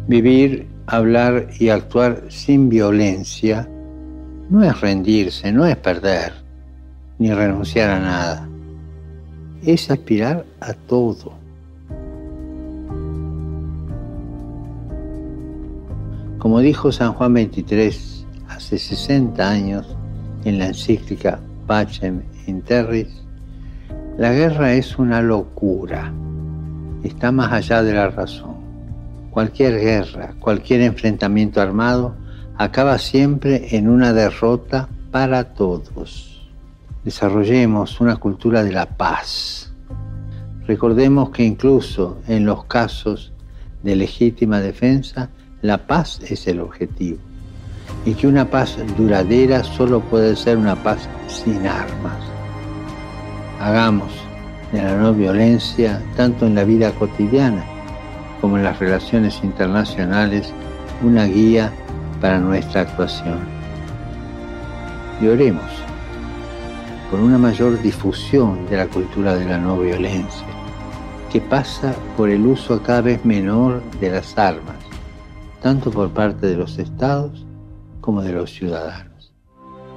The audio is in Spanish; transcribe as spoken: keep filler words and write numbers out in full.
Vivir, hablar y actuar sin violencia no es rendirse, no es perder, ni renunciar a nada. Es aspirar a todo. Como dijo San Juan veintitrés hace sesenta años en la encíclica Pacem in Terris, la guerra es una locura, está más allá de la razón. Cualquier guerra, cualquier enfrentamiento armado acaba siempre en una derrota para todos. Desarrollemos una cultura de la paz. Recordemos que incluso en los casos de legítima defensa, la paz es el objetivo y que una paz duradera solo puede ser una paz sin armas. Hagamos de la no violencia, tanto en la vida cotidiana como en las relaciones internacionales, una guía para nuestra actuación. Y oremos por una mayor difusión de la cultura de la no violencia, que pasa por el uso cada vez menor de las armas, tanto por parte de los estados como de los ciudadanos.